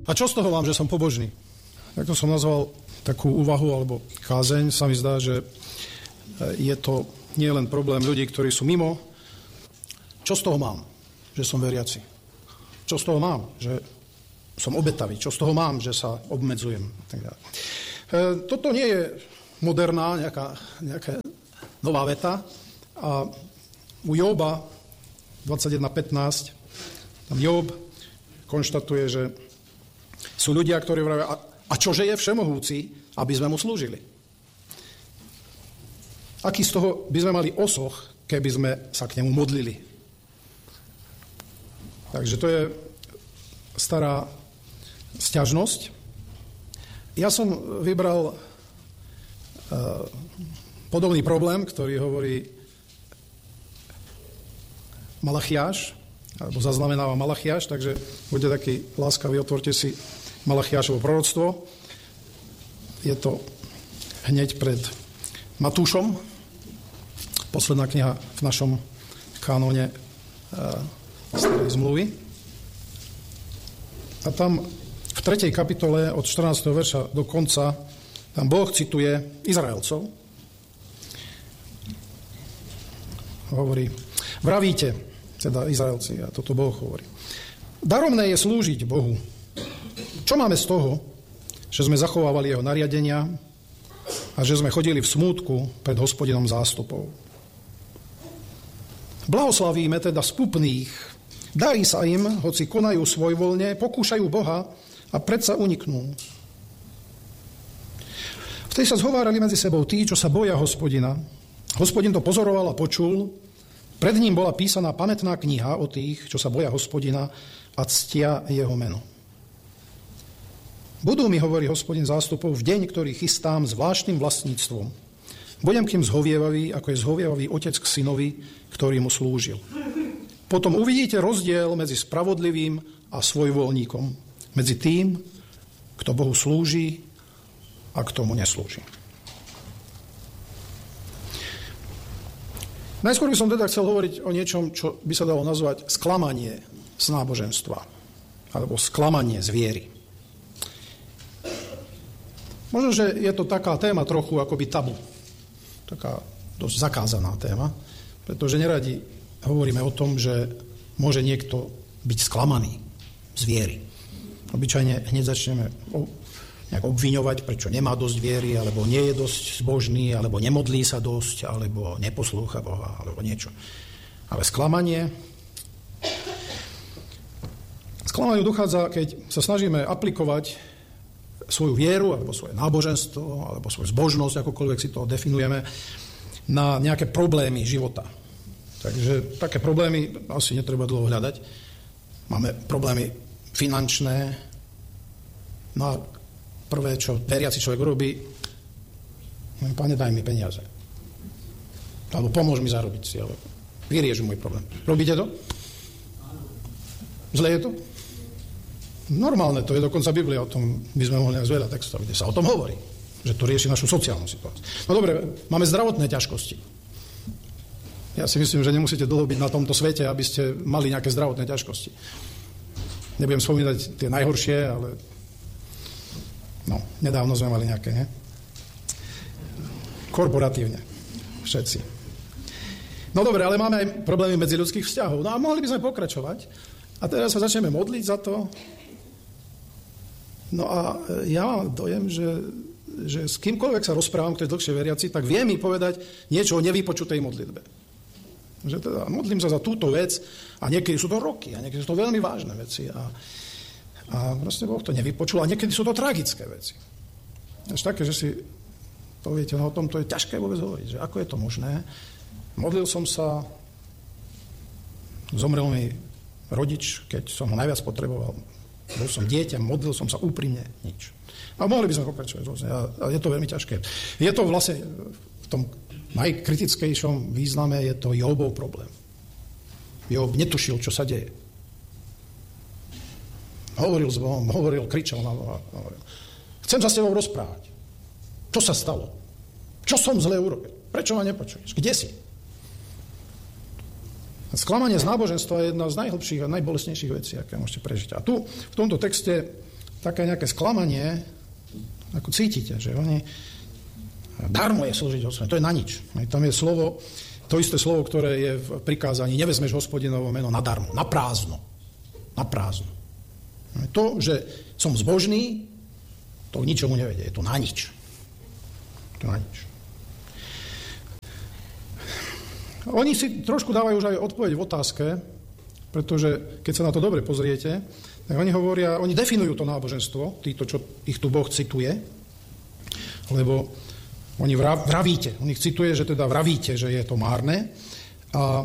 A čo z toho mám, že som pobožný? Tak to som nazval takú úvahu alebo kázeň. Sa mi zdá, že je to nie len problém ľudí, ktorí sú mimo. Čo z toho mám, že som veriaci? Čo z toho mám, že som obetavý? Čo z toho mám, že sa obmedzujem? Toto nie je moderná nejaká nová veta. A u Jóba 21.15 tam Jób konštatuje, že sú ľudia, ktorí vravia, a čože je všemohúci, aby sme mu slúžili? Aký z toho by sme mali osoch, keby sme sa k nemu modlili? Takže to je stará sťažnosť. Ja som vybral podobný problém, ktorý hovorí Malachiáš, alebo zaznamenáva Malachiáš, takže buďte taký láskavý, otvorte si Malachiášovo proroctvo. Je to hneď pred Matúšom, posledná kniha v našom kánone Starej zmluvy. A tam v 3. kapitole od 14. verša do konca tam Boh cituje Izraelcov. Hovorí, vravíte, teda Izraelci, a toto Boh hovorí. Daromné je slúžiť Bohu. Čo máme z toho, že sme zachovávali jeho nariadenia a že sme chodili v smútku pred Hospodinom zástupov? Blahoslavíme teda spupných. Darí sa im, hoci konajú svojvoľne, pokúšajú Boha a predsa uniknú. Vtedy sa zhovárali medzi sebou tí, čo sa boja Hospodina. Hospodin to pozoroval a počul. Pred ním bola písaná pamätná kniha o tých, čo sa boja Hospodina a ctia jeho meno. Budú mi, hovorí Hospodin zástupov, v deň, ktorý chystám zvláštnym vlastníctvom. Budem k ním zhovievavý, ako je zhovievavý otec k synovi, ktorý mu slúžil. Potom uvidíte rozdiel medzi spravodlivým a svojvoľníkom, medzi tým, kto Bohu slúži a kto mu neslúži. Najskôr by som teda chcel hovoriť o niečom, čo by sa dalo nazvať sklamanie z náboženstva, alebo sklamanie z viery. Možno, že je to taká téma trochu akoby tabu, taká dosť zakázaná téma, pretože neradi hovoríme o tom, že môže niekto byť sklamaný z viery. Obyčajne hneď začneme nejak obviňovať, prečo nemá dosť viery, alebo nie je dosť zbožný, alebo nemodlí sa dosť, alebo neposlúcha Boha, alebo niečo. Ale sklamaniu dochádza, keď sa snažíme aplikovať svoju vieru, alebo svoje náboženstvo, alebo svoju zbožnosť, akokoľvek si to definujeme, na nejaké problémy života. Takže také problémy asi netreba dlho hľadať. Máme problémy finančné, no a prvé, čo veriaci človek robí, Pane, daj mi peniaze. Alebo pomôž mi zarobiť si, alebo vyrieš môj problém. Robíte to? Zle je to? Normálne to je, dokonca Biblia o tom by sme mohli veľa textov, kde sa o tom hovorí, že to rieši našu sociálnu situáciu. No dobre, máme zdravotné ťažkosti. Ja si myslím, že nemusíte dlho byť na tomto svete, aby ste mali nejaké zdravotné ťažkosti. Nebudem spomínať tie najhoršie, ale nedávno sme mali nejaké, ne? Korporatívne. Všetci. No dobre, ale máme aj problémy medziľudských vzťahov. No a mohli by sme pokračovať. A teraz sa začneme modliť za to. No a ja mám dojem, že s kýmkoľvek sa rozprávam, kto je dlhšie veriaci, tak vie mi povedať niečo o nevypočutej modlitbe. Že teda modlím sa za túto vec a niekedy sú to roky a niekedy sú to veľmi vážne veci a proste Boh to nevypočul a niekedy sú to tragické veci. Až také, že si poviete, no o tom to je ťažké vôbec hovoriť, že ako je to možné. Modlil som sa, zomrel mi rodič, keď som ho najviac potreboval. Bol som dieťa, modlil som sa úprimne, nič. A mohli by sme pokračovať rôzne. A je to veľmi ťažké. Je to vlastne v tom najkritickejšom význame je to Jóbov problém. Job netušil, čo sa deje. Hovoril s Bohom, kričal na Boha. Chcem sa s tebou rozprávať. Čo sa stalo? Čo som zle urobil? Prečo ma nepočuješ? Kde si? Sklamanie z náboženstva je jedna z najhlbších a najbolestnejších vecí, aké môžete prežiť. A tu, v tomto texte také nejaké sklamanie, ako cítite, že oni darmo je slúžiť Hospodinovi, to je na nič. Tam je slovo, to isté slovo, ktoré je v prikázaní, nevezmeš Hospodinovo meno nadarmo, na prázdno. Na prázdno. To, že som zbožný, to k ničomu nevedie, je to na nič. To na nič. Oni si trošku dávajú už aj odpoveď v otázke, pretože keď sa na to dobre pozriete, tak oni hovoria, oni definujú to náboženstvo, títo, čo ich tu Boh cituje, lebo oni vravíte, on ich cituje, že teda vravíte, že je to márne. A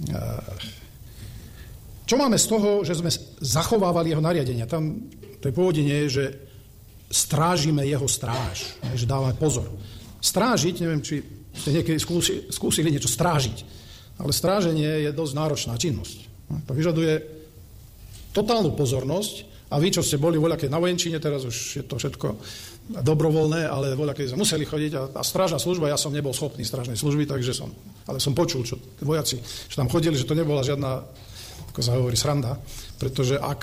čo máme z toho, že sme zachovávali jeho nariadenia? Tam to pôvodenie je, že strážime jeho stráž, že dávame pozor. Strážiť, neviem, či ste niekedy skúsili niečo strážiť, ale stráženie je dosť náročná činnosť. To vyžaduje totálnu pozornosť a vy, čo ste boli voľaké na vojenčine, teraz už je to všetko dobrovoľné, ale voľaké sme museli chodiť a strážna služba, ja som nebol schopný strážnej služby, ale som počul, čo vojaci, že tam chodili, že to nebola žiadna, ako sa hovorí, sranda, pretože ak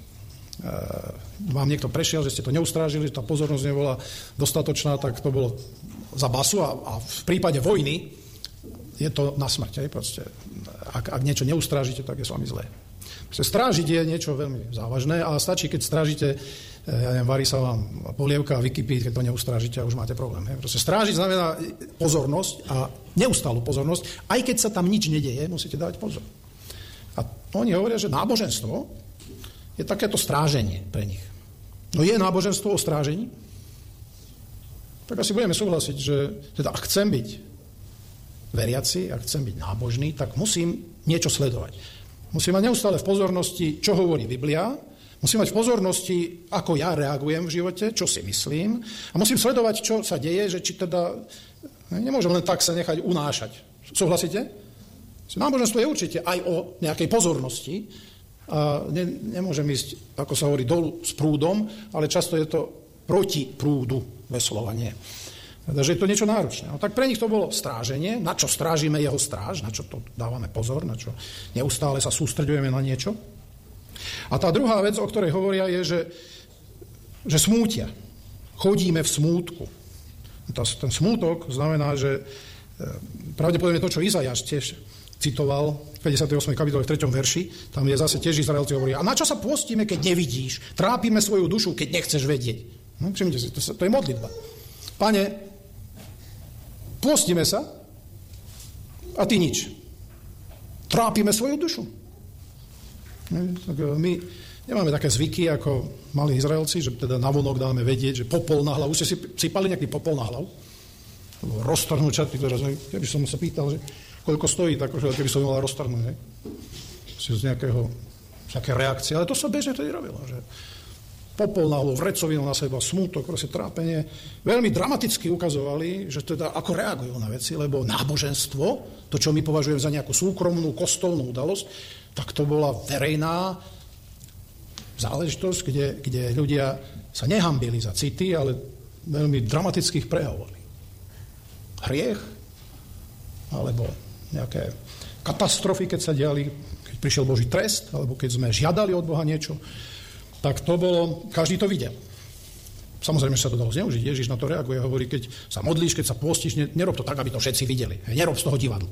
vám niekto prešiel, že ste to neustrážili, že tá pozornosť nebola dostatočná, tak to bolo za basu a v prípade vojny je to na smrť. Proste, ak niečo neustrážite, tak je s vami zlé. Strážiť je niečo veľmi závažné a stačí, keď strážite, varí sa vám polievka a vykypí, keď to neustrážite a už máte problém. Proste strážiť znamená pozornosť a neustálu pozornosť, aj keď sa tam nič nedeje, musíte dávať pozor. A oni hovoria, že náboženstvo je takéto stráženie pre nich. No je náboženstvo o strážení? Tak asi budeme súhlasiť, že teda ak chcem byť veriaci, ak chcem byť nábožný, tak musím niečo sledovať. Musím mať neustále v pozornosti, čo hovorí Biblia, musím mať v pozornosti, ako ja reagujem v živote, čo si myslím a musím sledovať, čo sa deje, že či teda nemôžem len tak sa nechať unášať. Súhlasíte? Náboženstvo je určite aj o nejakej pozornosti a nemôžem ísť, ako sa hovorí, dolu s prúdom, ale často je to proti prúdu veslovanie. Takže je to niečo náročné. No, tak pre nich to bolo stráženie, na čo strážime jeho stráž, na čo to dávame pozor, na čo neustále sa sústreďujeme na niečo. A tá druhá vec, o ktorej hovoria, je, že smútia. Chodíme v smútku. Ten smútok znamená, že pravdepodobne to, čo Izajáš tiež citoval v 58. kapitole v 3. verši, tam je zase tiež Izraelci hovoria, a na čo sa postíme, keď nevidíš? Trápime svoju dušu, keď nechceš vedieť. No, všimnite si, to je modlitba. Pane, postíme sa a ty nič. Trápime svoju dušu. My nemáme také zvyky, ako mali Izraelci, že teda navonok dáme vedieť, že popol na hlavu. Už ste si sypali nejaký popol na hlavu? Roztrhnúť čaty, keby som sa pýtal, že koľko stojí, tak keby som mala roztrhnúť. Z nejaké reakcie. Ale to sa bežne tedy robilo, že popol na hlavu, vrecovinu na seba, smútok, proste trápenie. Veľmi dramaticky ukazovali, že teda ako reagujú na veci, lebo náboženstvo, to, čo my považujeme za nejakú súkromnú, kostolnú udalosť, tak to bola verejná záležitosť, kde ľudia sa nehambili za city, ale veľmi dramatických prehovorili. Hriech, alebo nejaké katastrofy, keď sa diali, keď prišiel Boží trest, alebo keď sme žiadali od Boha niečo, tak to bolo, každý to videl. Samozrejme, že sa to dalo zneužiť. Ježiš na to reaguje, hovorí, keď sa modlíš, keď sa postíš, nerob to tak, aby to všetci videli. Nerob z toho divadlo.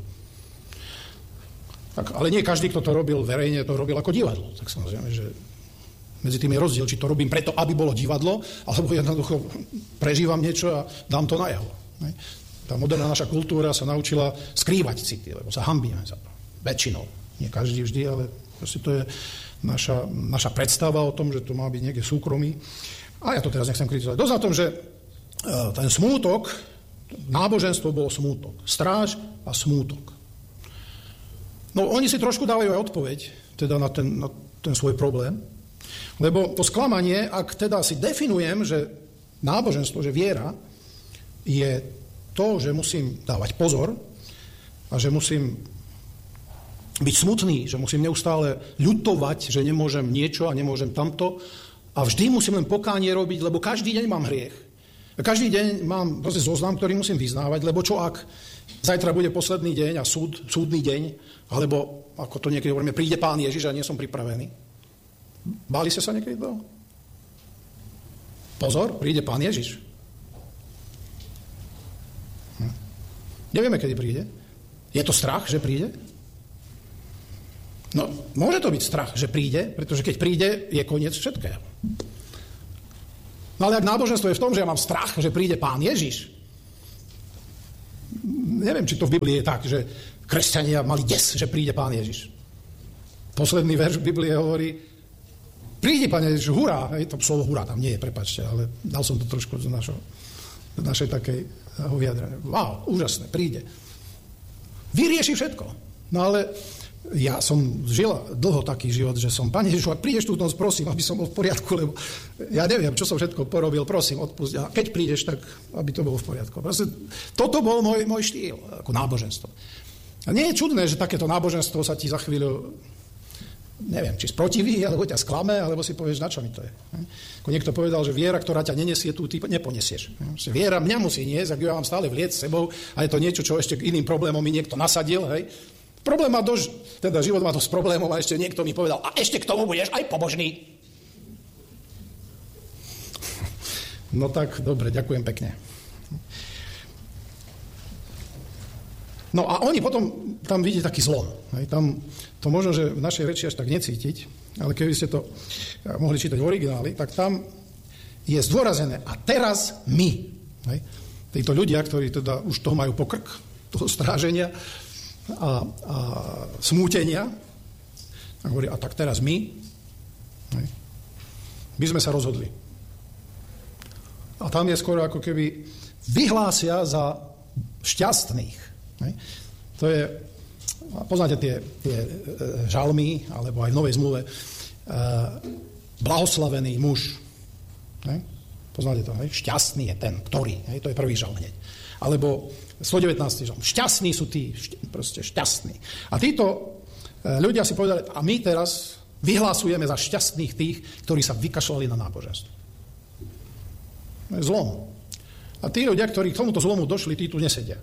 Tak, ale nie každý, kto to robil verejne, to robil ako divadlo. Tak samozrejme, že medzi tým je rozdiel, či to robím preto, aby bolo divadlo, alebo jednoducho prežívam niečo a dám to najavo. Tá moderná naša kultúra sa naučila skrývať city, lebo sa hanbíme za to. Väčšinou. Nie každý vždy, ale proste to je naša predstava o tom, že to má byť niekde súkromí. A ja to teraz nechcem kritizovať. Dosť na tom, že ten smútok, náboženstvo bolo smútok. Stráž a smútok. No oni si trošku dávajú aj odpoveď teda na ten svoj problém. Lebo to sklamanie, ak teda si definujem, že náboženstvo, že viera je to, že musím dávať pozor a že musím byť smutný, že musím neustále ľutovať, že nemôžem niečo a nemôžem tamto a vždy musím len pokánie robiť, lebo každý deň mám hriech. Každý deň mám zoznam, ktorý musím vyznávať, lebo čo ak zajtra bude posledný deň a súdny deň, alebo ako to niekedy hovoríme, príde Pán Ježiš a nie som pripravený. Báli ste sa niekedy toho? Pozor, príde Pán Ježiš. Nevieme, kedy príde. Je to strach, že príde? No, môže to byť strach, že príde, pretože keď príde, je koniec všetkého. No ale ak náboženstvo je v tom, že ja mám strach, že príde Pán Ježiš, neviem, či to v Biblii je tak, že kresťania mali des, že príde Pán Ježiš. Posledný verš Biblie hovorí, príde Pán Ježiš, hurá. To slovo hurá tam nie je, prepáčte, ale dal som to trošku do našej takej vyjadrenia. Wow, úžasné, príde. Vyrieši všetko. No ale ja som žil dlho taký život, že som, Pane Ježišu, ak prídeš tú noc, prosím, aby som bol v poriadku, lebo ja neviem, čo som všetko porobil, prosím, odpusť. A keď prídeš, tak aby to bolo v poriadku. Proste, toto bol môj štýl, ako náboženstvo. A nie je čudné, že takéto náboženstvo sa ti za chvíľu, neviem, či sprotiví, alebo ťa sklame, alebo si povieš, na čo mi to je. Ako niekto povedal, že viera, ktorá ťa nenesie, tú ty neponesieš. Viera mňa musí niesť, ak ju mám stále vliec s sebou, a je to niečo, čo ešte k iným problémom mi niekto nasadil, hej. Problém má život má dosť problémov a ešte niekto mi povedal, a ešte k tomu budeš aj pobožný. No tak, dobre, ďakujem pekne. No a oni potom, tam vidíte taký zlom. Hej, tam to možno, že v našej reči až tak necítiť, ale keby ste to mohli čítať v origináli, tak tam je zdôrazené, a teraz my. Hej, títo ľudia, ktorí teda už toho majú pokrk, toho stráženia, a smútenia. A hovorí, a tak teraz my sme sa rozhodli. A tam je skoro ako keby vyhlásia za šťastných. To je, poznáte tie žalmy, alebo aj v Novej zmluve, blahoslavený muž. Poznáte to, šťastný je ten, ktorý. To je prvý žalm hneď. Alebo 119. žalm. Šťastní sú tí, proste šťastní. A títo ľudia si povedali, a my teraz vyhlasujeme za šťastných tých, ktorí sa vykašľali na náboženstvo. To je zlom. A tí ľudia, ktorí k tomuto zlomu došli, tí tu nesedia.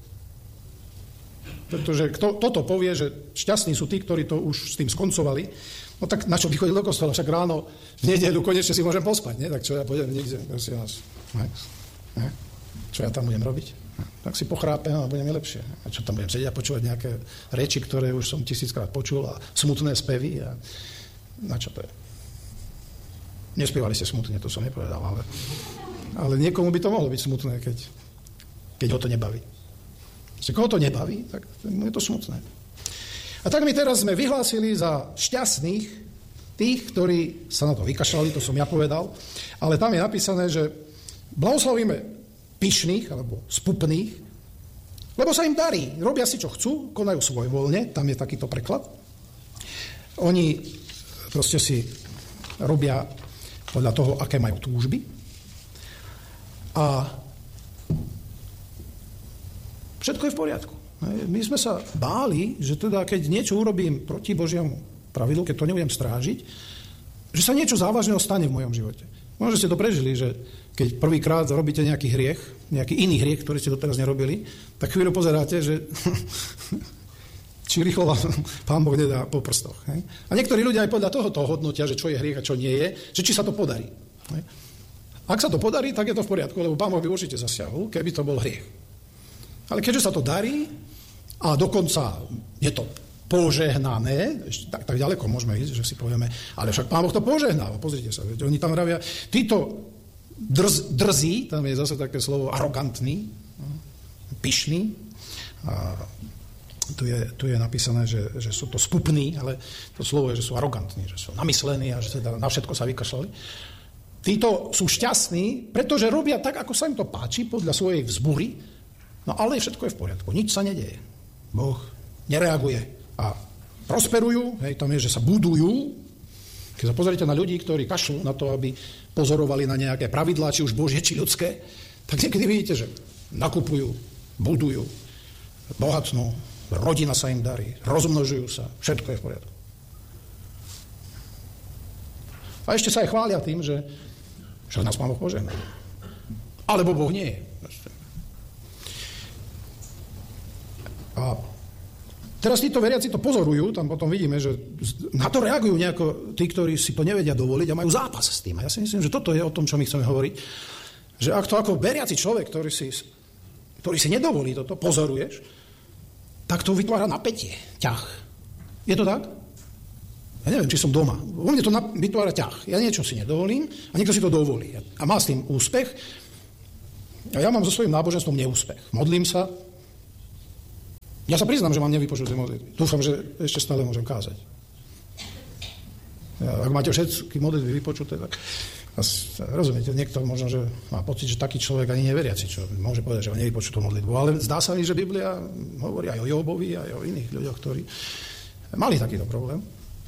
Pretože kto toto povie, že šťastní sú tí, ktorí to už s tým skoncovali, no tak na čo by chodil do kostola? Však ráno v nedeľu konečne si môžem pospať, nie? Tak čo ja pôjdem niekde, prosím vás. Čo ja tam budem robiť? Tak si pochrápem a bude mi lepšie. A čo tam budem sedieť a počúvať nejaké reči, ktoré už som 1000-krát počul, a smutné spevy, a na čo to je? Nespievali ste smutne, to som nepovedal, ale niekomu by to mohlo byť smutné, keď ho to nebaví. Koho to nebaví, tak je to smutné. A tak my teraz sme vyhlásili za šťastných tých, ktorí sa na to vykašľali, to som ja povedal, ale tam je napísané, že blahoslavíme pyšných alebo spupných, lebo sa im darí. Robia si, čo chcú, konajú svojvoľne, tam je takýto preklad. Oni proste si robia podľa toho, aké majú túžby. A všetko je v poriadku. My sme sa báli, že teda keď niečo urobím proti Božiemu pravidlu, keď to nebudem strážiť, že sa niečo závažného stane v mojom živote. Možno ste to prežili, že keď prvýkrát robíte nejaký hriech, nejaký iný hriech, ktorý ste doteraz nerobili, tak chvíľu pozeráte, že či rýchlo vám Pán Boh nedá po prstoch. Hej? A niektorí ľudia aj podľa toho hodnotia, že čo je hriech a čo nie je, že či sa to podarí. Hej? Ak sa to podarí, tak je to v poriadku, lebo Pán Boh by určite zasiahol, keby to bol hriech. Ale keďže sa to darí a dokonca je to požehnané, tak ďaleko môžeme ísť, že si povieme, ale však Pán Boh to požehnal. Pozrite sa, oni tam vravia, títo drzí, tam je zase také slovo arogantný, pyšný. A tu je napísané, že sú to spupní, ale to slovo je, že sú arogantní, že sú namyslení a že teda na všetko sa vykašľali. Títo sú šťastní, pretože robia tak, ako sa im to páči, podľa svojej vzbury, no ale všetko je v poriadku, nič sa nedeje. Boh nereaguje a prosperujú, hej, tam je, že sa budujú. Keď sa pozrite na ľudí, ktorí kašľú na to, aby pozorovali na nejaké pravidlá, či už božie, či ľudské, tak niekedy vidíte, že nakupujú, budujú, bohatnú, rodina sa im darí, rozmnožujú sa, všetko je v poriadku. A ešte sa aj chvália tým, že však nás Pán Boh požehnal. Alebo Boh nie je. A teraz títo veriaci to pozorujú, tam potom vidíme, že na to reagujú nejako tí, ktorí si to nevedia dovoliť a majú zápas s tým. A ja si myslím, že toto je o tom, čo my chceme hovoriť. Že ak to ako veriaci človek, ktorý si nedovolí toto, pozoruješ, tak to vytvára napätie, ťah. Je to tak? Ja neviem, či som doma. Vo mne to vytvára ťah. Ja niečo si nedovolím a niekto si to dovolí. A má s tým úspech. A ja mám so svojím náboženstvom neúspech. Modlím sa. Ja sa priznám, že mám nevypočuté modlitby. Dúfam, že ešte stále môžem kázať. Ak máte všetky modlitby vypočuté, tak rozumiete, niekto možno, že má pocit, že taký človek ani neveriaci, čo môže povedať, že má nevypočutú modlitbu. Ale zdá sa mi, že Biblia hovorí aj o Jobovi, aj o iných ľuďoch, ktorí mali takýto problém.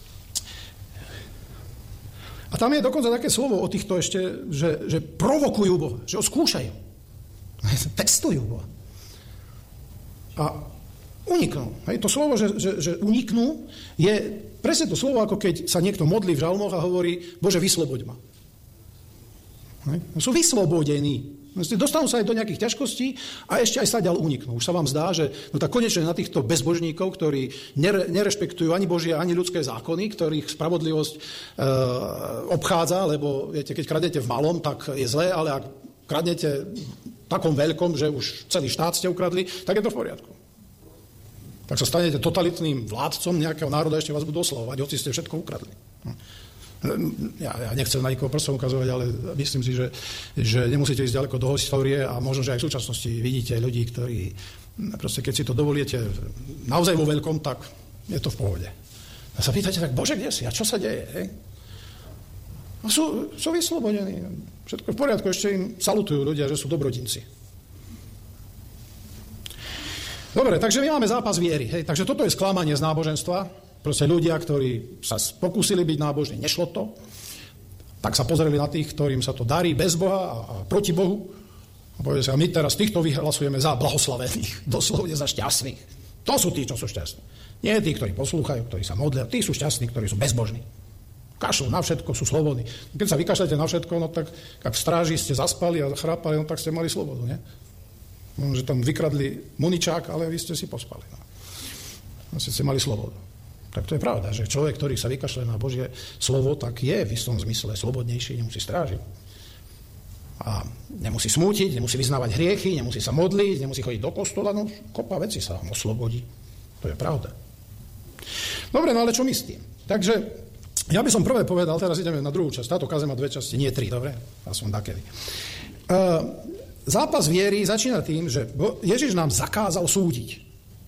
A tam je dokonca také slovo o týchto ešte, že provokujú Boha, že ho skúšajú. Testujú Boha. A uniknú. Hej, to slovo, že uniknú, je presne to slovo, ako keď sa niekto modlí v žalmoch a hovorí, Bože, vysloboď ma. Hej, sú vyslobodení. Dostanú sa aj do nejakých ťažkostí a ešte aj sa ďal uniknú. Už sa vám zdá, že no tak konečne na týchto bezbožníkov, ktorí nerešpektujú ani Božie, ani ľudské zákony, ktorých spravodlivosť obchádza, lebo viete, keď kradnete v malom, tak je zlé, ale ak kradnete takom veľkom, že už celý štát ste ukradli, tak je to v poriadku. Tak sa stanete totalitným vládcom nejakého národa, ešte vás budú oslavovať, hoci ste všetko ukradli. Ja nechcem na nikoho prstom ukazovať, ale myslím si, že nemusíte ísť ďaleko do histórie a možno, že aj v súčasnosti vidíte ľudí, ktorí proste, keď si to dovolíte naozaj vo veľkom, tak je to v pohode. A sa pýtate, tak Bože, kde si? A čo sa deje? Hej? A sú vyslobodení. Všetko v poriadku, ešte im salutujú ľudia, že sú dobrodinci. Dobre, takže my máme zápas viery. Hej? Takže toto je sklamanie z náboženstva. Proste ľudia, ktorí sa pokúsili byť nábožní, nešlo to. Tak sa pozreli na tých, ktorým sa to darí bez Boha a proti Bohu. A povedali sa, my teraz týchto vyhlasujeme za blahoslavených, doslovne za šťastných. To sú tí, čo sú šťastní. Nie tí, ktorí poslúchajú, ktorí sa modlia. Tí sú šťastní, ktorí sú bezbožní. Kašľú na všetko, sú slobodní. Keď sa vykašľate na všetko, no tak ak v stráži ste zaspali a chrápali, no tak ste mali slobodu, nie? Že tam vykradli muničák, ale vy ste si pospali. No. Ste mali slobodu. Tak to je pravda, že človek, ktorý sa vykašľuje na Božie slovo, tak je v istom zmysle slobodnejší, nemusí strážiť. A nemusí smútiť, nemusí vyznávať hriechy, nemusí sa modliť, nemusí chodiť do kostola, no kopa veci sa vám oslobodí. To je pravda. Dobre, no ale čo my s tým? Takže ja by som prvé povedal, teraz ideme na druhú časť. Táto kázeň má dve časti, nie tri, dobre? Aspoň takedy. Zápas viery začína tým, že Ježiš nám zakázal súdiť.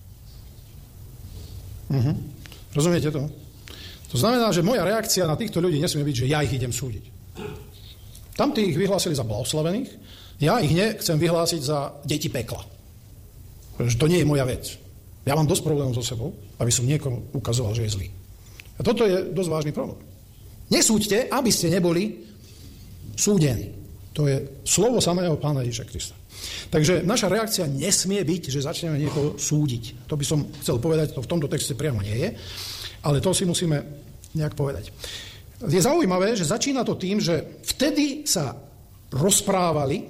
Rozumiete to? To znamená, že moja reakcia na týchto ľudí nesmie byť, že ja ich idem súdiť. Tamtí ich vyhlásili za blahoslavených, ja ich nechcem vyhlásiť za deti pekla. Pretože to nie je moja vec. Ja mám dosť problémov so sebou, aby som niekomu ukazoval, že je zlý. A toto je dosť vážny problém. Nesúďte, aby ste neboli súdení. To je slovo samého Pána Ježiša Krista. Takže naša reakcia nesmie byť, že začneme niekoho súdiť. To by som chcel povedať, to v tomto texte priamo nie je, ale to si musíme nejak povedať. Je zaujímavé, že začína to tým, že vtedy sa rozprávali,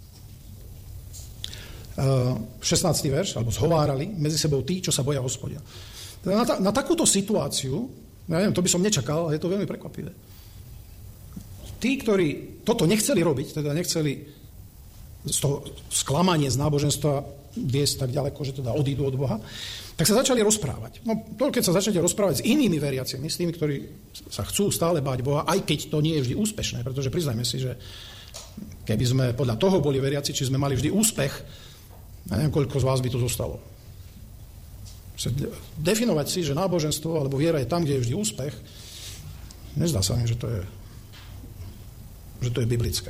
16. verš, alebo zhovárali medzi sebou tí, čo sa boja Hospodina. Na takúto situáciu, ja neviem, to by som nečakal, ale je to veľmi prekvapivé. Tí, ktorí toto nechceli robiť, teda nechceli z toho sklamanie z náboženstva viesť tak ďaleko, že teda odídu od Boha, tak sa začali rozprávať. No, keď sa začnete rozprávať s inými veriacimi, s tými, ktorí sa chcú stále báť Boha, aj keď to nie je vždy úspešné, pretože priznajme si, že keby sme podľa toho boli veriaci, či sme mali vždy úspech, ja neviem, koľko z vás by tu zostalo. Definovať si, že náboženstvo alebo viera je tam, kde je vždy úspech, nezdá sa mi, že to je biblické.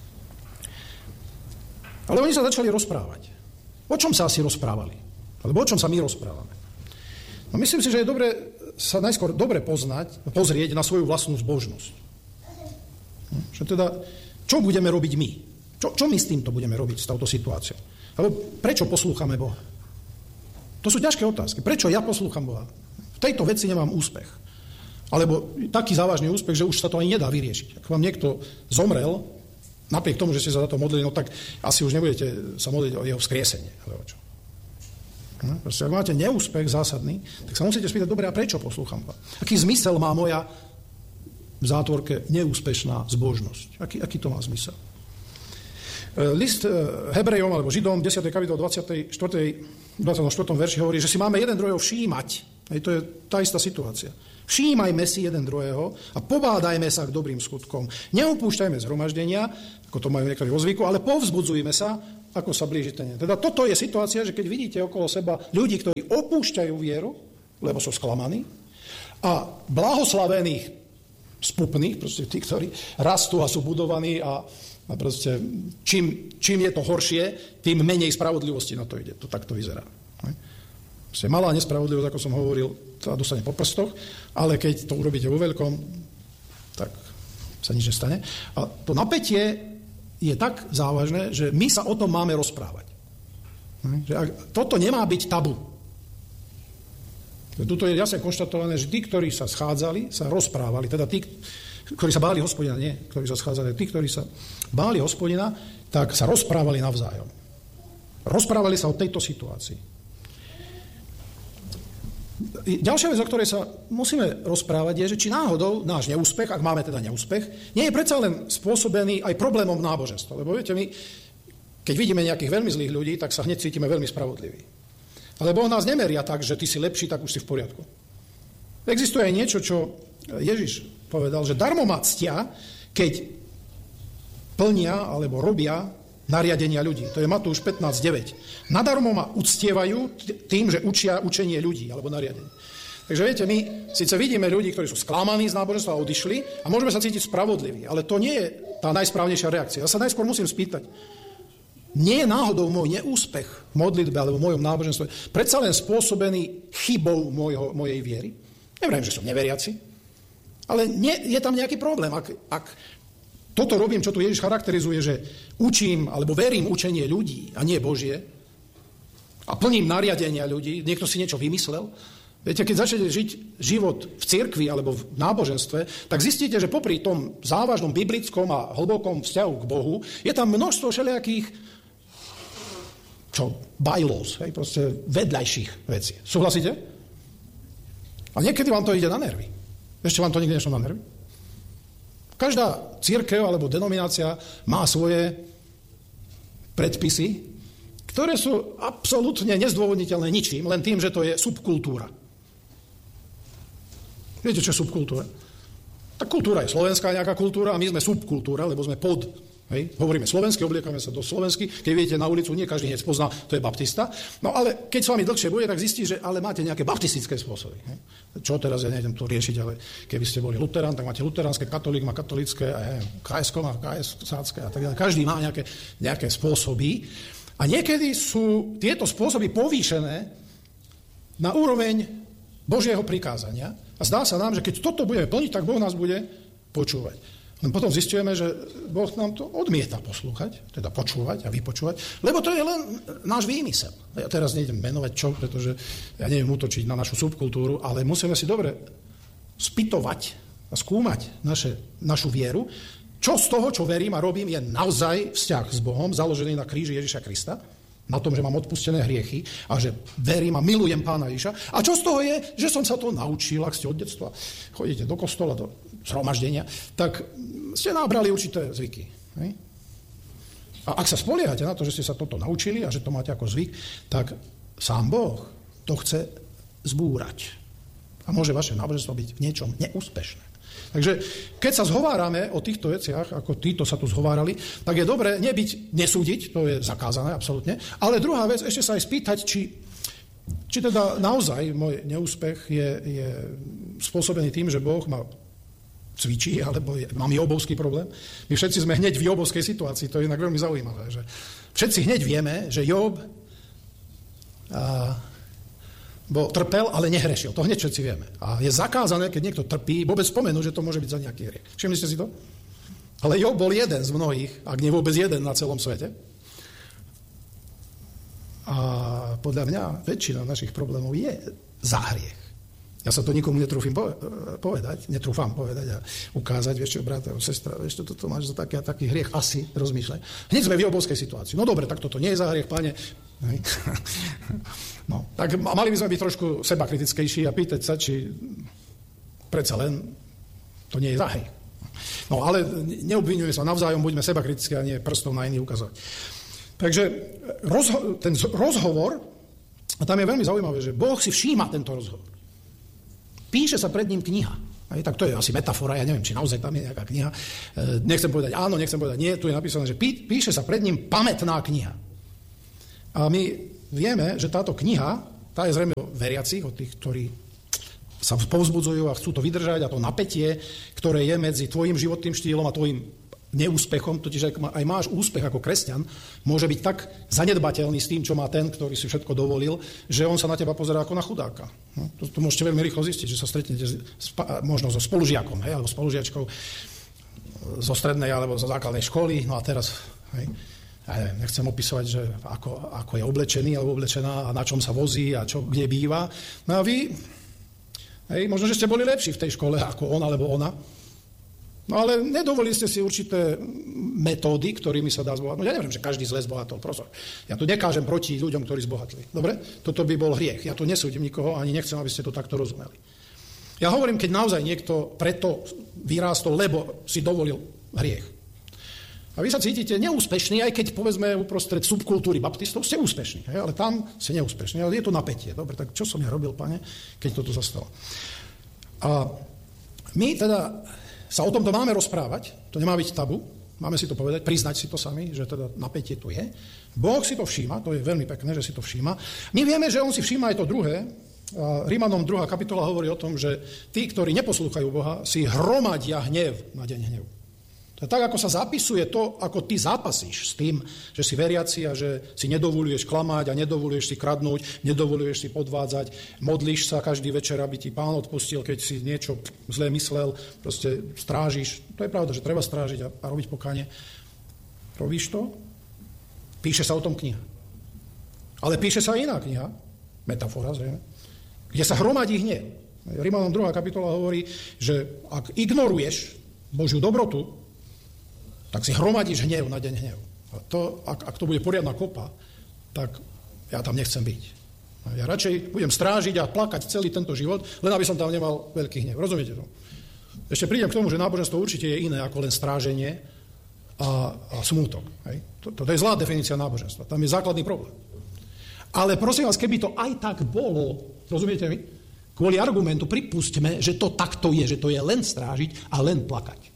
Ale oni sa začali rozprávať. O čom sa asi rozprávali? Alebo o čom sa my rozprávame? No myslím si, že je dobre sa najskôr dobre pozrieť na svoju vlastnú zbožnosť. Že teda, čo budeme robiť my? Čo my s týmto budeme robiť, s touto situáciou? Alebo prečo poslúchame Boha? To sú ťažké otázky. Prečo ja poslúcham Boha? V tejto veci nemám úspech. Alebo taký závažný úspech, že už sa to ani nedá vyriešiť. Ak vám niekto zomrel, napriek tomu, že ste sa za to modlili, no tak asi už nebudete sa modliť o jeho vzkriesenie. Proste, ak máte neúspech zásadný, tak sa musíte spýtať, dobre, a prečo poslúcham vám? Aký zmysel má moja v zátvorke neúspešná zbožnosť? Aký to má zmysel? List Hebrejom alebo Židom 10. kapitol 24. verši hovorí, že si máme jeden druhého všímať. Hej, to je tá istá situácia. Všímajme si jeden druhého a pobádajme sa k dobrým skutkom. Neupúšťajme zhromaždenia, ako to majú niektorí vo zvyku, ale povzbudzujme sa, ako sa blížite. Teda toto je situácia, že keď vidíte okolo seba ľudí, ktorí opúšťajú vieru, lebo sú sklamaní, a blahoslavených spupných, proste tí, ktorí rastú a sú budovaní a proste čím je to horšie, tým menej spravodlivosti na to ide. To takto vyzerá. Proste malá nespravodlivosť, ako som hovoril, to dostane po prstoch, ale keď to urobíte vo veľkom, tak sa nič nestane. A to napätie je tak závažné, že my sa o tom máme rozprávať. Toto nemá byť tabu. Tuto je jasne konštatované, že tí, ktorí sa schádzali, sa rozprávali. Teda tí, ktorí sa báli Hospodina, nie, ktorí sa schádzali, tí, ktorí sa báli Hospodina, tak sa rozprávali navzájom. Rozprávali sa o tejto situácii. Ďalšia vec, o ktorej sa musíme rozprávať, je, že či náhodou náš neúspech, ak máme teda neúspech, nie je predsa len spôsobený aj problémom náboženstva. Lebo viete, my, keď vidíme nejakých veľmi zlých ľudí, tak sa hneď cítime veľmi spravodliví. Alebo on nás nemeria tak, že ty si lepší, tak už si v poriadku. Existuje aj niečo, čo Ježiš povedal, že darmo ma ctia, keď plnia alebo robia nariadenia ľudí. To je Matúš 15.9. Nadarmo ma uctievajú tým, že učia učenie ľudí alebo nariadenie. Takže viete, my síce vidíme ľudí, ktorí sú sklamaní z náboženstva a odišli a môžeme sa cítiť spravodliví, ale to nie je tá najsprávnejšia reakcia. Ja sa najskôr musím spýtať, nie je náhodou môj neúspech v modlitbe alebo v mojom náboženstve predsa len spôsobený chybou mojej viery? Neviem, že som neveriaci, ale je tam nejaký problém. Ak toto robím, čo tu Ježiš charakterizuje, že učím alebo verím učenie ľudí a nie Božie a plním nariadenia ľudí, niekto si niečo vymyslel. Viete, keď začnete žiť život v cirkvi alebo v náboženstve, tak zistíte, že popri tom závažnom biblickom a hlbokom vzťahu k Bohu je tam množstvo všelijakých bylaws, proste vedľajších vecí. Súhlasíte? A niekedy vám to ide na nervy. Ešte vám to nikdy nešlo na nervy? Každá cirkev alebo denominácia má svoje predpisy, ktoré sú absolútne nezdôvodniteľné ničím, len tým, že to je subkultúra. Viete, čo je subkultúra? Tak kultúra je slovenská nejaká kultúra a my sme subkultúra, lebo sme pod. Hej? Hovoríme slovensky, obliekame sa do slovensky. Keď viete na ulicu, nie každý hneď pozná, to je baptista. No ale keď s vami dlhšie bude, tak zistí, že ale máte nejaké baptistické spôsoby. Hej? Čo teraz, ja nejdem to riešiť, ale keby ste boli luterán, tak máte luteránske, katolík má katolícke, KS-ko má KS-sácké a tak ďalej. Každý má nejaké spôsoby. A niekedy sú tieto spôsoby povýšené na úroveň Božieho prikázania. A zdá sa nám, že keď toto budeme plniť, tak Boh nás bude počúvať. Len potom zistujeme, že Boh nám to odmieta poslúchať, teda počúvať a vypočúvať, lebo to je len náš výmysel. Ja teraz nejdem menovať čo, pretože ja neviem útočiť na našu subkultúru, ale musíme si dobre spytovať a skúmať našu vieru, čo z toho, čo verím a robím, je naozaj vzťah s Bohom, založený na kríži Ježiša Krista, na tom, že mám odpustené hriechy a že verím a milujem Pána Ježiša. A čo z toho je, že som sa to naučil, ak ste od detstva chodíte do kostola, do zhromaždenia, tak ste nabrali určité zvyky. Hej? A ak sa spoliehate na to, že ste sa toto naučili a že to máte ako zvyk, tak sám Boh to chce zbúrať. A môže vaše náboženstvo byť v niečom neúspešné. Takže keď sa zhovárame o týchto veciach, ako títo sa tu zhovárali, tak je dobré nesúdiť, to je zakázané absolútne, ale druhá vec, ešte sa aj spýtať, či teda naozaj môj neúspech je spôsobený tým, že Boh ma cvičí, alebo mám jobovský problém. My všetci sme hneď v jobovskej situácii, to je inak veľmi zaujímavé, že všetci hneď vieme, že Job trpel, ale nehrešil. To hneď všetci vieme. A je zakázané, keď niekto trpí, vôbec spomenú, že to môže byť za nejaký hriech. Všimli ste si to? Ale Job bol jeden z mnohých, ak nie vôbec jeden na celom svete. A podľa mňa väčšina našich problémov je za hriech. Ja sa to nikomu netrúfam povedať a ukázať, vieš čo, brat, sestra, vieš čo, toto máš za taký hriech, asi rozmýšľaj. Hneď sme v jobovskej situácii. No dobre, tak toto nie je za hriech, páne. No, tak mali by sme byť trošku sebakritickejší a pýtať sa, či predsa len to nie je za hriech. No, ale neobvinujeme sa navzájom, buďme sebakritickí a nie prstom na iných ukazovať. Takže ten rozhovor, a tam je veľmi zaujímavé, že Boh si všíma tento rozhovor. Píše sa pred ním kniha. Aj, tak to je asi metafora, ja neviem, či naozaj tam je nejaká kniha. Nechcem povedať áno, nechcem povedať nie, tu je napísané, že píše sa pred ním pamätná kniha. A my vieme, že táto kniha, tá je zrejme o veriacich, o tých, ktorí sa povzbudzujú a chcú to vydržať a to napätie, ktoré je medzi tvojim životným štýlom a tvojim neúspechom, totiž aj máš úspech ako kresťan, môže byť tak zanedbateľný s tým, čo má ten, ktorý si všetko dovolil, že on sa na teba pozerá ako na chudáka. No, to môžete veľmi rýchlo zistiť, že sa stretnete možno so spolužiakom, hej, alebo spolužiačkou zo strednej alebo zo základnej školy, no a teraz, hej, ja neviem, nechcem opisovať, že ako je oblečený alebo oblečená a na čom sa vozí a čo, kde býva. No a vy, hej, možno, že ste boli lepší v tej škole ako on alebo ona. No ale nedovolili ste si určité metódy, ktorými sa dá zbohatnúť. No ja neviem, že každý zle zbohatol, prostor. Ja tu nekážem proti ľuďom, ktorí zbohatli. Dobre? Toto by bol hriech. Ja tu nesúdim nikoho, ani nechcem, aby ste to takto rozumeli. Ja hovorím, keď naozaj niekto preto vyrástol, lebo si dovolil hriech. A vy sa cítite neúspešní, aj keď, povedzme, uprostred subkultúry baptistov ste úspešní. Ale tam ste neúspešní. Ale je to napätie. Dobre, tak čo som ja robil, pane, keď toto sa stalo? A my teda sa o tomto máme rozprávať, to nemá byť tabu, máme si to povedať, priznať si to sami, že teda napätie tu je. Boh si to všíma, to je veľmi pekné, že si to všíma. My vieme, že on si všíma aj to druhé. Rímanom 2. kapitola hovorí o tom, že tí, ktorí neposlúchajú Boha, si hromadia hnev na deň hnevu. To je tak, ako sa zapisuje to, ako ty zápasíš s tým, že si veriaci a že si nedovoluješ klamať a nedovoluješ si kradnúť, nedovoluješ si podvádzať, modlíš sa každý večer, aby ti Pán odpustil, keď si niečo zlé myslel, proste strážiš. To je pravda, že treba strážiť a robiť pokánie. Robíš to? Píše sa o tom kniha. Ale píše sa iná kniha, metafora zrejme, kde sa hromadí hnev. Rímanom 2. kapitola hovorí, že ak ignoruješ Božiu dobrotu, tak si hromadíš hnev na deň hnevu. A to, ak to bude poriadna kopa, tak ja tam nechcem byť. Ja radšej budem strážiť a plakať celý tento život, len aby som tam nemal veľký hnev. Rozumiete to? Ešte prídem k tomu, že náboženstvo určite je iné ako len stráženie a smútok. Hej? To je zlá definícia náboženstva. Tam je základný problém. Ale prosím vás, keby to aj tak bolo, rozumiete mi? Kvôli argumentu pripustíme, že to takto je, že to je len strážiť a len plakať.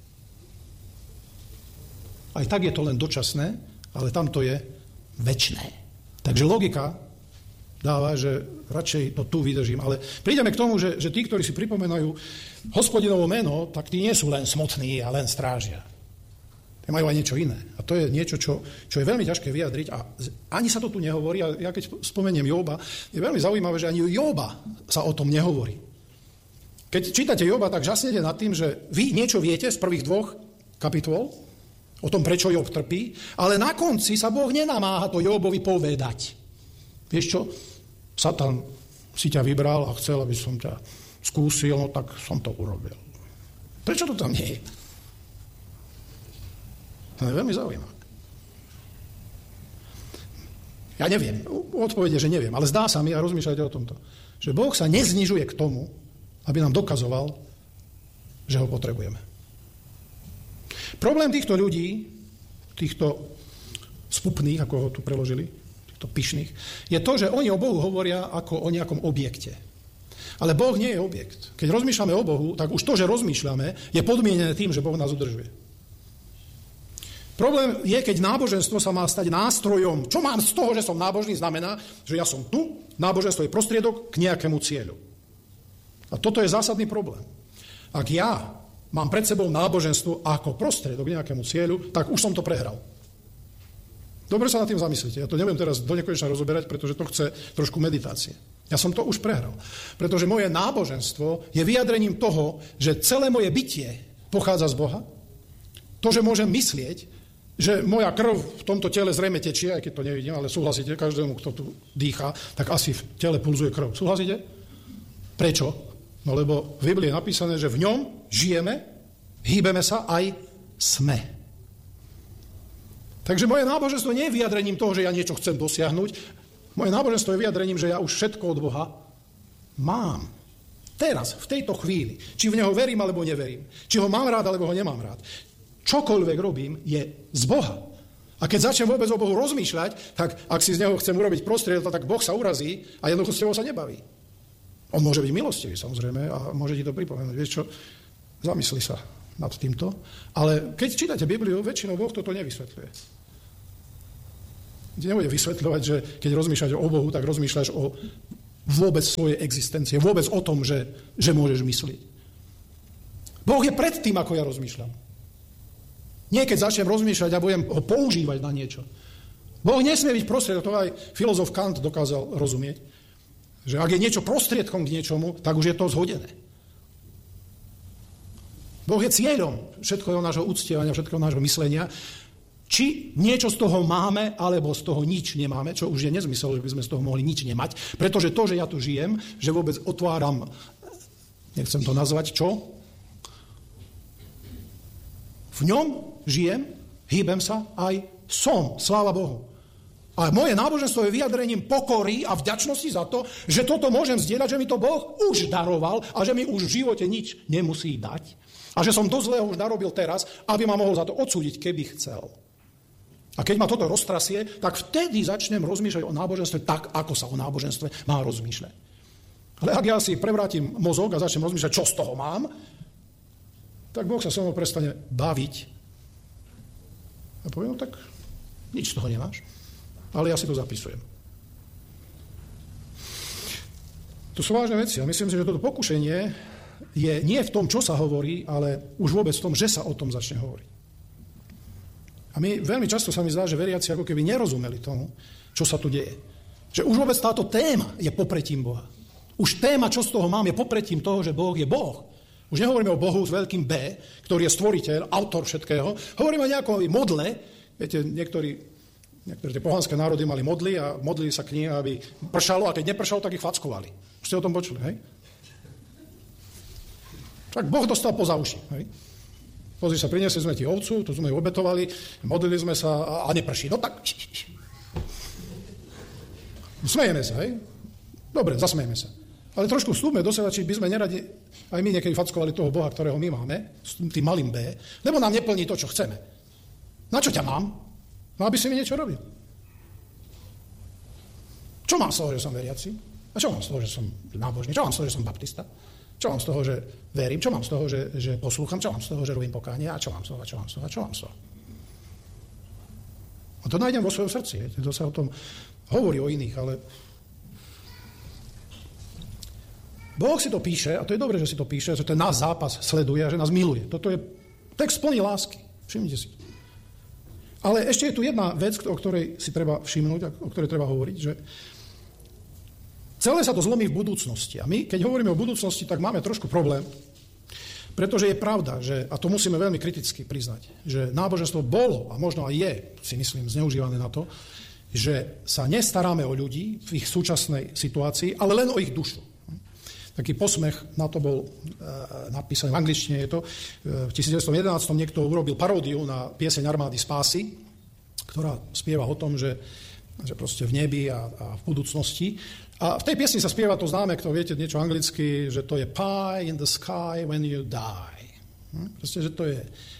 Aj tak je to len dočasné, ale tam to je večné. Takže logika dáva, že radšej to tu vydržím. Ale prídeme k tomu, že tí, ktorí si pripomenajú Hospodinovo meno, tak tí nie sú len smutní a len strážia. Tí majú aj niečo iné. A to je niečo, čo je veľmi ťažké vyjadriť. A ani sa to tu nehovorí. A ja keď spomeniem Jóba, je veľmi zaujímavé, že ani Jóba sa o tom nehovorí. Keď čítate Jóba, tak žasnete nad tým, že vy niečo viete z prvých 2 kapitol, o tom, prečo Job trpí, ale na konci sa Boh nenamáha to Jobovi povedať. Vieš čo? Satan si ťa vybral a chcel, aby som ťa skúsil, no tak som to urobil. Prečo to tam nie je? To je veľmi zaujímavé. Ja neviem. Odpovede, že neviem, ale zdá sa mi, a rozmýšľajte o tomto, že Boh sa neznižuje k tomu, aby nám dokazoval, že ho potrebujeme. Problém týchto ľudí, týchto spupných, ako ho tu preložili, týchto pyšných, je to, že oni o Bohu hovoria ako o nejakom objekte. Ale Boh nie je objekt. Keď rozmýšľame o Bohu, tak už to, že rozmýšľame, je podmienené tým, že Boh nás udržuje. Problém je, keď náboženstvo sa má stať nástrojom. Čo mám z toho, že som nábožný, znamená, že ja som tu, náboženstvo je prostriedok k nejakému cieľu. A toto je zásadný problém. Ak ja mám pred sebou náboženstvo ako prostriedok k nejakému cieľu, tak už som to prehral. Dobre sa nad tým zamyslite. Ja to neviem teraz do nekonečna rozoberať, pretože to chce trošku meditácie. Ja som to už prehral. Pretože moje náboženstvo je vyjadrením toho, že celé moje bytie pochádza z Boha. To, že môžem myslieť, že moja krv v tomto tele zrejme tečie, aj keď to nevidím, ale súhlasíte, každému, kto tu dýcha, tak asi v tele pulzuje krv. Súhlasíte? Prečo? No lebo v Biblii je napísané, že v ňom žijeme, hýbeme sa aj sme. Takže moje náboženstvo nie je vyjadrením toho, že ja niečo chcem dosiahnuť. Moje náboženstvo je vyjadrením, že ja už všetko od Boha mám. Teraz, v tejto chvíli. Či v neho verím, alebo neverím. Či ho mám rád, alebo ho nemám rád. Čokoľvek robím, je z Boha. A keď začnem vôbec o Bohu rozmýšľať, tak ak si z neho chcem urobiť prostriedok, tak Boh sa urazí a jednoducho s tebou sa nebaví. On môže byť milostivý, samozrejme, a môže ti to pripomenúť. Vieš čo, zamysli sa nad týmto. Ale keď čítate Bibliu, väčšinou Boh toto nevysvetľuje. Nebude vysvetľovať, že keď rozmýšľaš o Bohu, tak rozmýšľaš o vôbec svojej existencie, vôbec o tom, že môžeš myslieť. Boh je pred tým, ako ja rozmýšľam. Nie, keď začnem rozmýšľať a budem ho používať na niečo. Boh nesmie byť prostriedok, to aj filozof Kant dokázal rozumieť, že ak je niečo prostriedkom k niečomu, tak už je to zhodené. Boh je cieľom všetkého nášho uctievania, všetkého nášho myslenia. Či niečo z toho máme, alebo z toho nič nemáme, čo už je nezmysel, že by sme z toho mohli nič nemať, pretože to, že ja tu žijem, že vôbec otváram, nechcem to nazvať, čo? V ňom žijem, hýbem sa, aj som, sláva Bohu. A moje náboženstvo je vyjadrením pokory a vďačnosti za to, že toto môžem zdieľať, že mi to Boh už daroval a že mi už v živote nič nemusí dať. A že som dosť zlého už narobil teraz, aby ma mohol za to odsúdiť, keby chcel. A keď ma toto roztrasie, tak vtedy začnem rozmýšľať o náboženstve tak, ako sa o náboženstve má rozmýšľať. Ale ak ja si prevrátim mozog a začnem rozmýšľať, čo z toho mám, tak Boh sa so mnou prestane baviť. A poviem, no tak nič z toho nemáš. Ale ja si to zapisujem. To sú vážne veci. A myslím si, že toto pokušenie je nie v tom, čo sa hovorí, ale už vôbec v tom, že sa o tom začne hovoriť. A my veľmi často sa mi zdá, že veriaci ako keby nerozumeli tomu, čo sa tu deje. Že už vôbec táto téma je popretím Boha. Už téma, čo z toho mám, je popretím toho, že Boh je Boh. Už nehovoríme o Bohu s veľkým B, ktorý je stvoriteľ, autor všetkého. Hovoríme o nejakom modle. Viete, niektoré tie pohanské národy mali modly a modlili sa k nim, aby pršalo, a keď nepršalo, tak ich fackovali. Už ste o tom počuli, hej? Tak Boh dostal poza uši, hej? Pozri sa, priniesli sme ti ovcu, to sme ju obetovali, modlili sme sa a neprší. No tak... Smejeme sa, hej? Dobre, zasmejeme sa. Ale trošku vstúpme do seba, či by sme neradi aj my niekedy fackovali toho Boha, ktorého my máme, s tým malým B, lebo nám neplní to, čo chceme. Na čo ťa mám? No, aby si mi niečo robil. Čo mám z toho, že som veriaci? A čo mám z toho, že som nábožný? Čo mám z toho, že som baptista? Čo mám z toho, že verím? Čo mám z toho, že poslúcham? Čo mám z toho, že robím pokánie? A čo mám z toho? Čo mám z toho? Čo mám z toho? A to nájdem vo svojom srdci. Viete? To sa o tom hovorí o iných, ale Boh si to píše, a to je dobré, že si to píše, že ten náš zápas sleduje a že nás miluje. Toto je text plný lásky. Všimnite si to. Ale ešte je tu jedna vec, o ktorej si treba všimnúť, o ktorej treba hovoriť, že celé sa to zlomí v budúcnosti. A my, keď hovoríme o budúcnosti, tak máme trošku problém, pretože je pravda, že, a to musíme veľmi kriticky priznať, že náboženstvo bolo, a možno aj je, si myslím, zneužívané na to, že sa nestaráme o ľudí v ich súčasnej situácii, ale len o ich dušu. Taký posmech na to bol napísaný, v angličtine je to. V 1911 niekto urobil paródiu na pieseň Armády spásy, ktorá spieva o tom, že proste v nebi a v budúcnosti. A v tej piesni sa spieva to známe, kto viete niečo anglicky, že to je pie in the sky when you die. Proste, že to je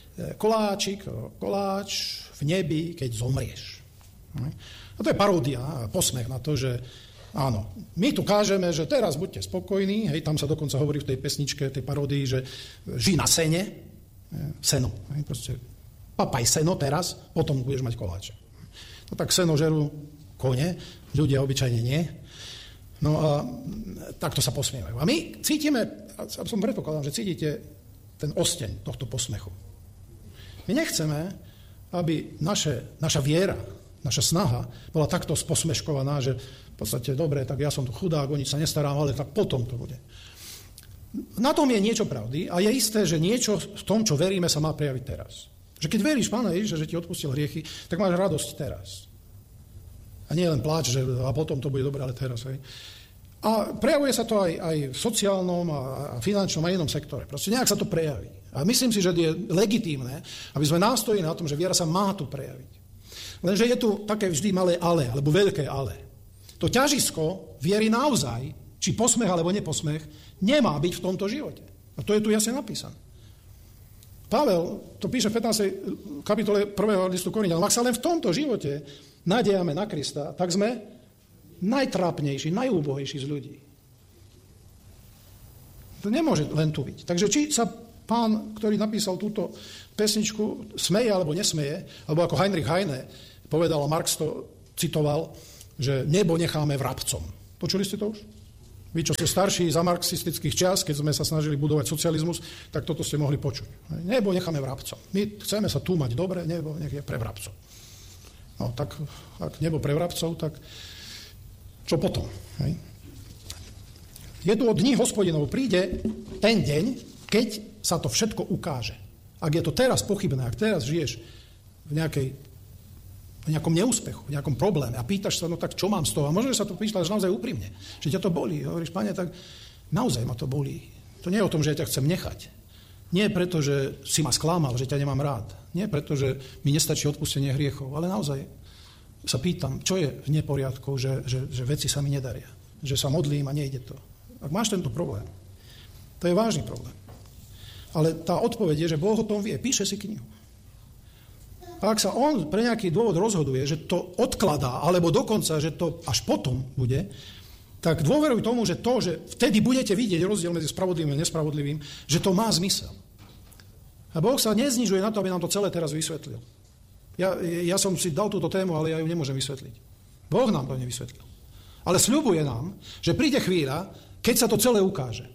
koláč v nebi, keď zomrieš. A to je paródia, posmech na to, že áno, my tu kážeme, že teraz buďte spokojní, hej, tam sa dokonca hovorí v tej pesničke, tej paródii, že žij na sene, seno, hej, proste papaj seno teraz, potom budeš mať koláče. No tak seno žerú kone, ľudia obyčajne nie. No a takto sa posmievajú. A my cítime, a som predpokladal, že cítite ten osteň tohto posmechu. My nechceme, aby naša viera, naša snaha bola takto sposmeškovaná, že v podstate, dobre, tak ja som tu chudák, o nič sa nestarám, ale tak potom to bude. Na tom je niečo pravdy a je isté, že niečo v tom, čo veríme, sa má prejaviť teraz. Že keď veríš Pána Ježiša, že ti odpustil hriechy, tak máš radosť teraz. A nie len pláč, že a potom to bude dobre, ale teraz. Hej. A prejavuje sa to aj v sociálnom a finančnom a inom sektore. Proste nejak sa to prejaví. A myslím si, že je legitímne, aby sme nástojili na tom, že viera sa má tu prejaviť. Lenže je tu také vždy malé ale, alebo veľké ale. To ťažisko viery naozaj, či posmech alebo neposmech, nemá byť v tomto živote. A to je tu jasne napísané. Pavel to píše v 15. kapitole 1. listu Korinťanom. Ak sa len v tomto živote nadejame na Krista, tak sme najtrápnejší, najúbohejší z ľudí. To nemôže len tu byť. Takže či sa pán, ktorý napísal túto pesničku, smeje alebo nesmeje, alebo ako Heinrich Heine povedal, a Marx to citoval, že nebo necháme vrabcom. Počuli ste to už? Vy, čo ste starší za marxistických čias, keď sme sa snažili budovať socializmus, tak toto ste mohli počuť. Nebo necháme vrabcom. My chceme sa tu mať dobre, nebo nech je pre vrabcov. No tak, ak nebo pre vrabcov, tak čo potom? Hej? Je tu od dní Hospodinov, príde ten deň, keď sa to všetko ukáže. Ak je to teraz pochybné, ak teraz žiješ v nejakom neúspechu, v nejakom probléme a pýtaš sa, no tak čo mám z toho? A možno, že sa to pýtaš naozaj úprimne, že ťa to bolí. Hovoríš, Pane, tak naozaj ma to bolí. To nie je o tom, že ja ťa chcem nechať. Nie preto, že si ma sklamal, že ťa nemám rád. Nie preto, že mi nestačí odpustenie hriechov, ale naozaj sa pýtam, čo je v neporiadku, že veci sa mi nedaria. Že sa modlím a nejde to. Ak máš tento problém, to je vážny problém. Ale tá odpoveď je, že Boh o tom vie. Píše si knihu. A ak sa on pre nejaký dôvod rozhoduje, že to odkladá, alebo dokonca, že to až potom bude, tak dôveruj tomu, že to, že vtedy budete vidieť rozdiel medzi spravodlivým a nespravodlivým, že to má zmysel. A Boh sa neznižuje na to, aby nám to celé teraz vysvetlil. Ja som si dal túto tému, ale ja ju nemôžem vysvetliť. Boh nám to nevysvetlil. Ale sľubuje nám, že príde chvíľa, keď sa to celé ukáže.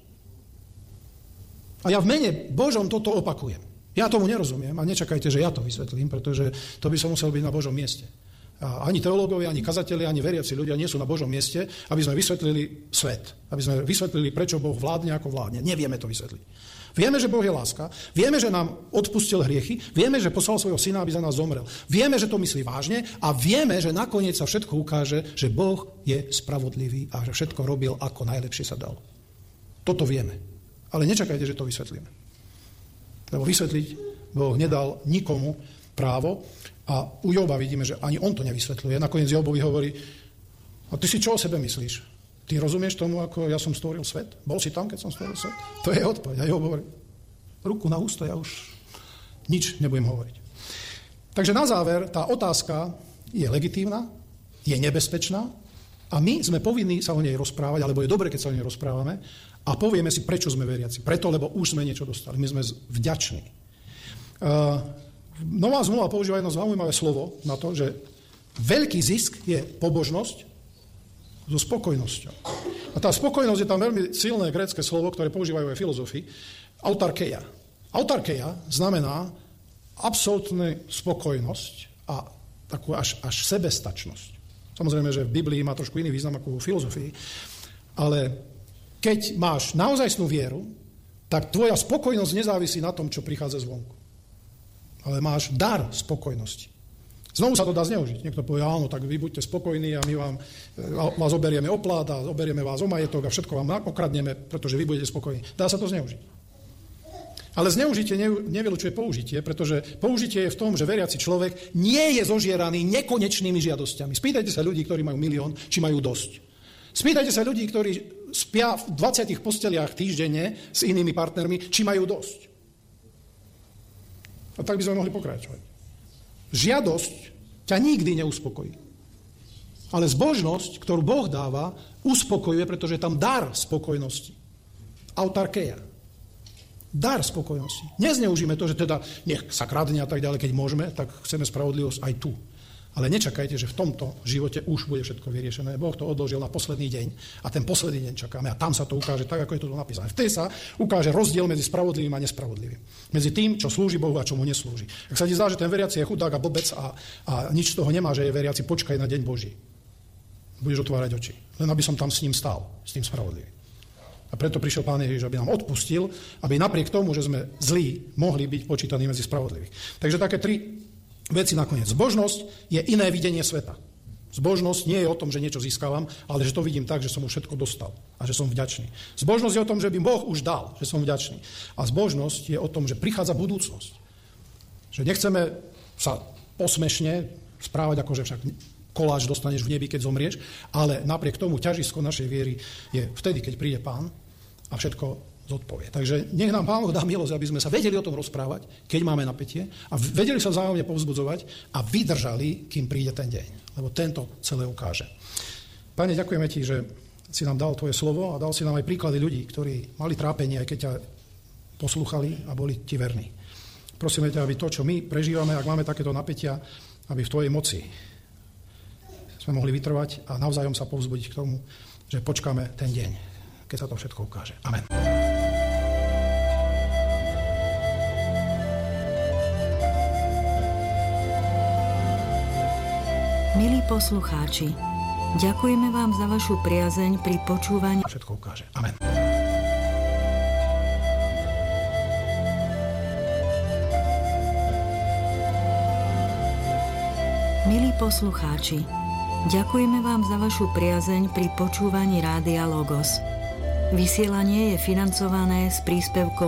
A ja v mene Božom toto opakujem. Ja tomu nerozumiem a nečakajte, že ja to vysvetlím, pretože to by som musel byť na Božom mieste. A ani teológovia, ani kazatelia, ani veriaci ľudia nie sú na Božom mieste, aby sme vysvetlili svet. Aby sme vysvetlili, prečo Boh vládne, ako vládne. Nevieme to vysvetliť. Vieme, že Boh je láska, vieme, že nám odpustil hriechy, vieme, že poslal svojho syna, aby za nás zomrel. Vieme, že to myslí vážne a vieme, že nakoniec sa všetko ukáže, že Boh je spravodlivý a že všetko robil, ako najlepšie sa dalo. Toto vieme. Ale nečakajte, že to vysvetlíme. Lebo vysvetliť Boh nedal nikomu právo a u Joba vidíme, že ani on to nevysvetľuje. Nakoniec Jobovi hovorí, a ty si čo o sebe myslíš? Ty rozumieš tomu, ako ja som stvoril svet? Bol si tam, keď som stvoril svet? To je odpoveď. A Job hovorí, ruku na ústo, ja už nič nebudem hovoriť. Takže na záver, tá otázka je legitívna, je nebezpečná a my sme povinní sa o nej rozprávať, alebo je dobre, keď sa o nej rozprávame a povieme si, prečo sme veriaci. Preto, lebo už sme niečo dostali. My sme vďační. Nová zmluva používa jedno zaujímavé slovo na to, že veľký zisk je pobožnosť so spokojnosťou. A tá spokojnosť je tam veľmi silné grécke slovo, ktoré používajú aj filozofii, autarkeia. Autarkeia znamená absolútnu spokojnosť a takú až sebestačnosť. Samozrejme, že v Biblii má trošku iný význam ako v filozofii, ale keď máš naozajstnú vieru, tak tvoja spokojnosť nezávisí na tom, čo prichádza zvonku. Ale máš dar spokojnosti. Znovu sa to dá zneužiť. Niekto povie, áno, tak vy buďte spokojní a my vás oberieme o plat a oberieme vás o majetok a všetko vám okradneme, pretože vy budete spokojní. Dá sa to zneužiť. Ale zneužitie nevylučuje použitie, pretože použitie je v tom, že veriaci človek nie je zožieraný nekonečnými žiadosťami. Spýtajte sa ľudí, ktorí majú 1 000 000, či majú dosť. Spýtajte sa ľudí, ktorí spia v 20 posteliach týždenne s inými partnermi, či majú dosť. A tak by sme mohli pokračovať. Žiadosť ťa nikdy neuspokojí. Ale zbožnosť, ktorú Boh dáva, uspokojuje, pretože je tam dar spokojnosti. Autarkeia. Dar spokojnosti. Nezneužíme to, že teda nech sa kradne a tak ďalej, keď môžeme, tak chceme spravodlivosť aj tu. Ale nečakajte, že v tomto živote už bude všetko vyriešené. Boh to odložil na posledný deň a ten posledný deň čakáme a tam sa to ukáže tak, ako je to napísané. Vtedy sa ukáže rozdiel medzi spravodlivým a nespravodlivým. Medzi tým, čo slúži Bohu a čo mu neslúži. Ak sa ti zdá, že ten veriaci je chudák a blbec a nič z toho nemá, že je veriaci, počkaj na deň Boží. Budeš otvárať oči. Len aby som tam s ním stál, s tým spravodlivým. A preto prišiel Pán Ježiš, aby nám odpustil, aby napriek tomu, že sme zlí, mohli byť počítaní medzi spravodlivých. Takže také 3 veci nakoniec. Zbožnosť je iné videnie sveta. Zbožnosť nie je o tom, že niečo získavam, ale že to vidím tak, že som mu všetko dostal a že som vďačný. Zbožnosť je o tom, že by Boh už dal, že som vďačný. A zbožnosť je o tom, že prichádza budúcnosť. Že nechceme sa posmešne správať, ako že však koláč dostaneš v nebi, keď zomrieš, ale napriek tomu ťažisko našej viery je vtedy, keď príde Pán a všetko zodpovie. Takže nech nám Pán Boh dá milosť, aby sme sa vedeli o tom rozprávať, keď máme napätie a vedeli sa vzájomne povzbudzovať a vydržali, kým príde ten deň. Lebo tento celé ukáže. Pane, ďakujeme Ti, že si nám dal Tvoje slovo a dal si nám aj príklady ľudí, ktorí mali trápenie, aj keď ťa poslúchali a boli Ti verní. Prosíme ťa, aby to, čo my prežívame, ak máme takéto napätia, aby v Tvojej moci sme mohli vytrvať a navzájom sa povzbudiť k tomu, že počkáme ten deň, keď sa to všetko ukáže. Amen. Milí poslucháči, ďakujeme vám za vašu priazeň pri počúvaní. Všetko ukáže. Amen. Milí poslucháči, ďakujeme vám za vašu priazeň pri počúvaní Rádia Logos. Vysielanie je financované z príspevkov